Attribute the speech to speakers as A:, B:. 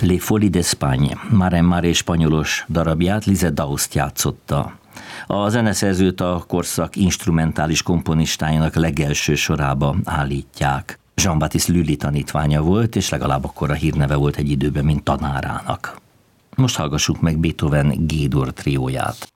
A: Les Folies d'Espagne, Mare Mare spanyolos darabját Lizette Daoust játszotta. A zeneszerzőt a korszak instrumentális komponistájának legelső sorába állítják. Jean-Baptiste Lully tanítványa volt, és legalább akkora hírneve volt egy időben, mint tanárának. Most hallgassuk meg Beethoven G-dur trióját.